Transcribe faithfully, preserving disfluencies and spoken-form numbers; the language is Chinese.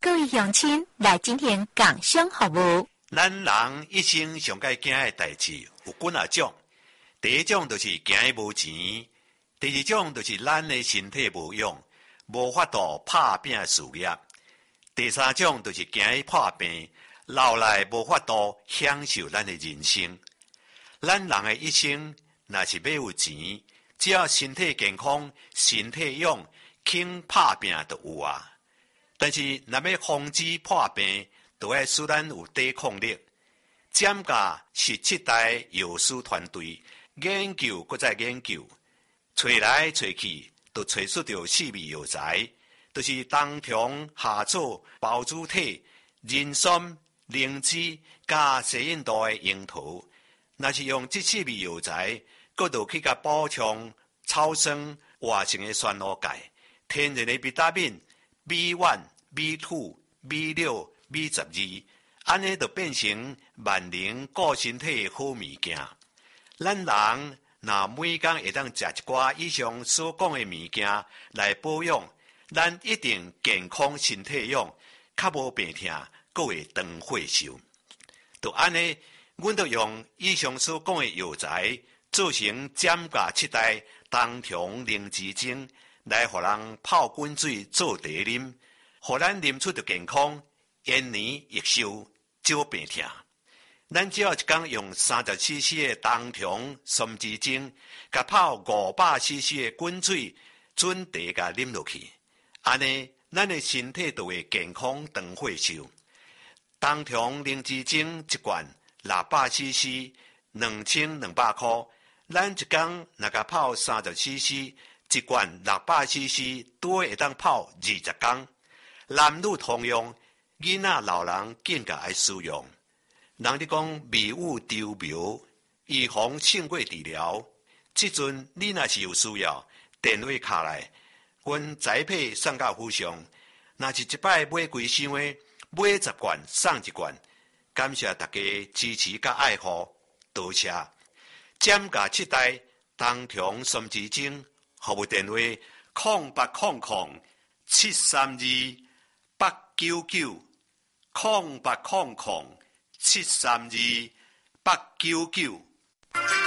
各位乡亲来进行共享服务。 咱人一生上该惊的代志有几啊种，第一种就是惊伊无钱，第二种就是咱的身体无用，无法度拍拼事业，第三种就是惊伊破病，老来无法度享受咱的人生。咱人的一生若是要有钱，只要身体健康、身体勇，肯拍拼就有啊。但是若要防止破病，就要使咱有抵抗力。占甲是七大药师团队研究，搁再研究，找来找去，就找出着四味药材，就是冬虫夏草、包子体、人参、灵芝加西印度的樱桃。若是用这四味药材，搁就去甲补充草酸活性的酸卤钙、天然的维他命 B 一、B 二、B 六、B 十二，安尼就变成万能顾身体的好物件。咱人若每天会当食一寡以上所讲的物件来保养，咱一定健康身体用，较无病痛，搁会长寿寿。就安尼，阮就用以上所讲的药材做成占甲七代冬虫灵芝精，来互人泡滚水做茶啉，互咱啉出着健康、延年益寿、少病痛。咱只要一天用三十 C C 的冬虫参枝精，甲泡五百 C C 的滚水准茶甲啉落去，安尼咱的身体就会健康长寿寿。冬虫灵芝精一罐六百 C C， 两千两百块。咱一天若甲泡三十 C C， 一罐六百 C C， 多会当泡二十天。男女通用，囡仔老人更加爱使用。人哋讲微物丢苗，预防胜过治疗。即阵你若是有需要，电话卡来，阮宅配送到府上。若是一摆买几箱的，买十罐送一罐。感谢大家支持甲爱护，多谢。占甲七代冬虫参枝精，服务电话空八空空七三二八九九空八空空七三二八九九。